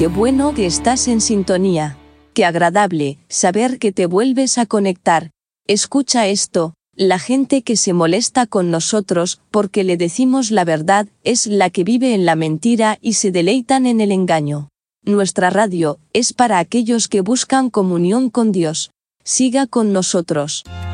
Qué bueno que estás en sintonía. Qué agradable saber que te vuelves a conectar. Escucha esto. La gente que se molesta con nosotros porque le decimos la verdad es la que vive en la mentira y se deleitan en el engaño. Nuestra radio es para aquellos que buscan comunión con Dios. Siga con nosotros.